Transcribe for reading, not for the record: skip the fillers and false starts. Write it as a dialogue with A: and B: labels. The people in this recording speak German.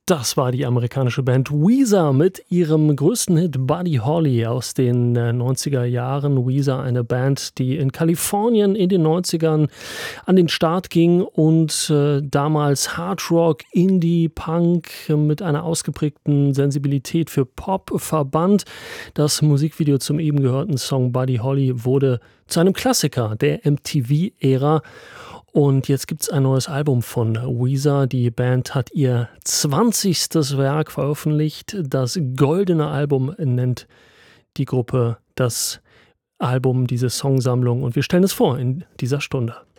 A: Das war die amerikanische Band Weezer mit ihrem größten Hit Buddy Holly aus den 90er Jahren. Weezer, eine Band, die in Kalifornien in den 90ern an den Start ging und damals Hardrock, Indie, Punk mit einer ausgeprägten Sensibilität für Pop verband. Das Musikvideo zum eben gehörten Song Buddy Holly wurde zu einem Klassiker der MTV-Ära. Und jetzt gibt es ein neues Album von Weezer. Die Band hat ihr 20. Werk veröffentlicht. Das Goldene Album nennt die Gruppe das Album, diese Songsammlung. Und wir stellen es vor in dieser Stunde.